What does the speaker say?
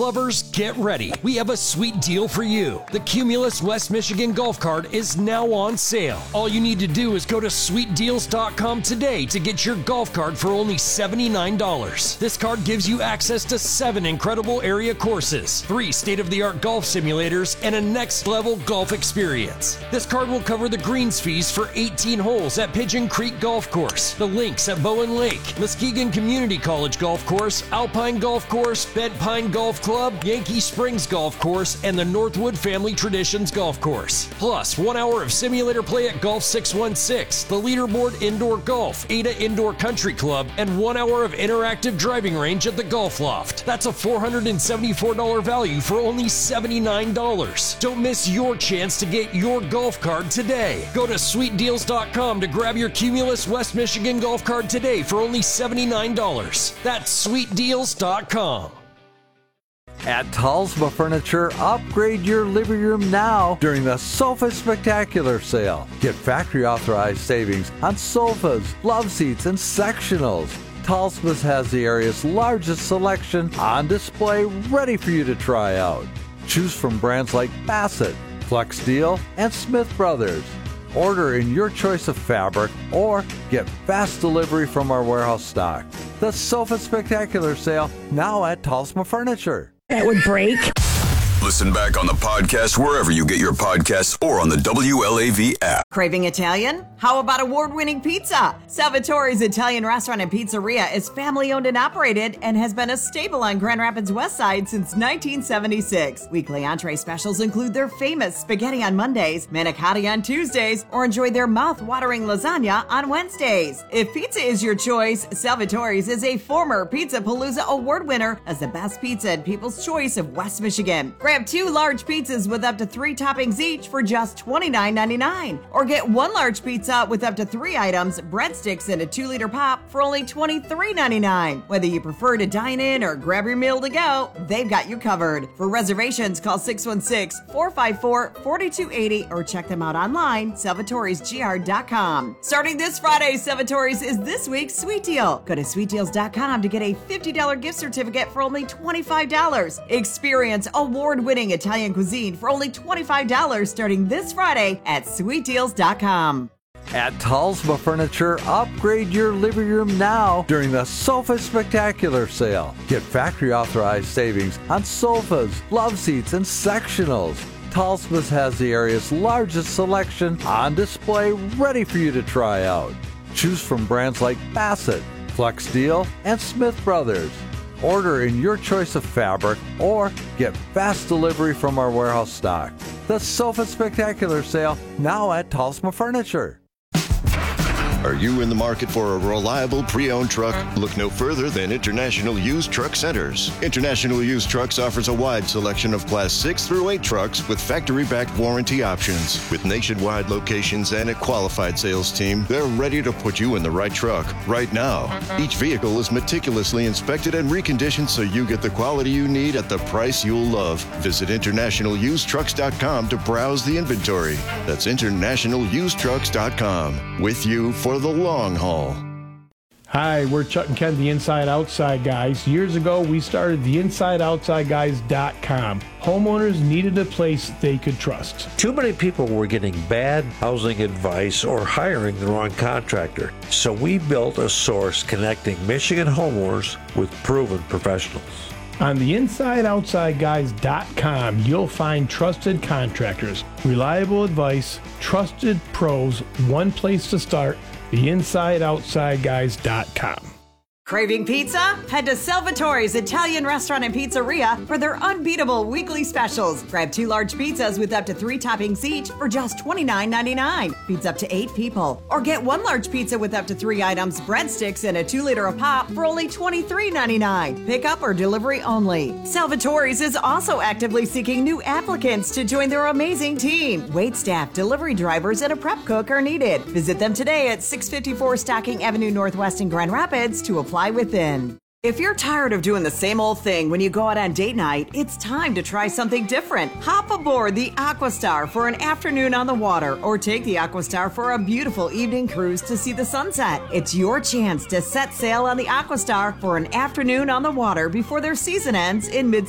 Lovers, get ready. We have a sweet deal for you. The Cumulus West Michigan Golf Cart is now on sale. All you need to do is go to sweetdeals.com today to get your golf cart for only $79. This card gives you access to 7 incredible area courses, 3 state-of-the-art golf simulators, and a next-level golf experience. This card will cover the greens fees for 18 holes at Pigeon Creek Golf Course, the links at Bowen Lake, Muskegon Community College Golf Course, Alpine Golf Course, Bent Pine Golf Club, Yankee Springs Golf Course, and the Northwood Family Traditions Golf Course. Plus, 1 hour of simulator play at Golf 616, the Leaderboard Indoor Golf, Ada Indoor Country Club, and 1 hour of interactive driving range at the Golf Loft. That's a $474 value for only $79. Don't miss your chance to get your golf cart today. Go to sweetdeals.com to grab your Cumulus West Michigan golf cart today for only $79. That's sweetdeals.com. At Talsma Furniture, upgrade your living room now during the Sofa Spectacular sale. Get factory authorized savings on sofas, love seats, and sectionals. Talsma's has the area's largest selection on display ready for you to try out. Choose from brands like Bassett, Flex Steel, and Smith Brothers. Order in your choice of fabric or get fast delivery from our warehouse stock. The Sofa Spectacular sale now at Talsma Furniture. That would break. Listen back on the podcast wherever you get your podcasts or on the WLAV app. Craving Italian? How about award-winning pizza? Salvatore's Italian Restaurant and Pizzeria is family-owned and operated and has been a staple on Grand Rapids West Side since 1976. Weekly entree specials include their famous spaghetti on Mondays, manicotti on Tuesdays, or enjoy their mouth-watering lasagna on Wednesdays. If pizza is your choice, Salvatore's is a former Pizza Palooza award winner as the best pizza and People's Choice of West Michigan. Grab 2 large pizzas with up to 3 toppings each for just $29.99. Or get 1 large pizza with up to 3 items, breadsticks, and a 2-liter pop for only $23.99. Whether you prefer to dine in or grab your meal to go, they've got you covered. For reservations, call 616-454-4280 or check them out online, salvatoresgr.com. Starting this Friday, Salvatore's is this week's Sweet Deal. Go to sweetdeals.com to get a $50 gift certificate for only $25. Experience award-winning Italian cuisine for only $25 starting this Friday at sweetdeals.com. At Talsma Furniture, upgrade your living room now during the Sofa Spectacular sale. Get factory authorized savings on sofas, love seats, and sectionals. Talsma's has the area's largest selection on display ready for you to try out. Choose from brands like Bassett, Flex Steel, and Smith Brothers. Order in your choice of fabric or get fast delivery from our warehouse stock. The Sofa Spectacular sale now at Talsma Furniture. Are you in the market for a reliable pre-owned truck? Look no further than International Used Truck Centers. International Used Trucks offers a wide selection of Class 6 through 8 trucks with factory-backed warranty options. With nationwide locations and a qualified sales team, they're ready to put you in the right truck right now. Each vehicle is meticulously inspected and reconditioned so you get the quality you need at the price you'll love. Visit internationalusedtrucks.com to browse the inventory. That's internationalusedtrucks.com. With you for the long haul. Hi, we're Chuck and Ken, the Inside Outside Guys. Years ago, we started the InsideOutsideGuys.com. Homeowners needed a place they could trust. Too many people were getting bad housing advice or hiring the wrong contractor. So we built a source connecting Michigan homeowners with proven professionals. On the InsideOutsideGuys.com, you'll find trusted contractors, reliable advice, trusted pros, one place to start, the InsideOutsideGuys.com. Craving pizza? Head to Salvatore's Italian Restaurant and Pizzeria for their unbeatable weekly specials. Grab 2 large pizzas with up to 3 toppings each for just $29.99. Feeds up to 8 people. Or get 1 large pizza with up to 3 items, breadsticks, and a 2-liter of pop for only $23.99. Pickup or delivery only. Salvatore's is also actively seeking new applicants to join their amazing team. Waitstaff, delivery drivers, and a prep cook are needed. Visit them today at 654 Stocking Avenue Northwest in Grand Rapids to apply within. If you're tired of doing the same old thing when you go out on date night, it's time to try something different. Hop aboard the Aquastar for an afternoon on the water or take the Aquastar for a beautiful evening cruise to see the sunset. It's your chance to set sail on the Aquastar for an afternoon on the water before their season ends in mid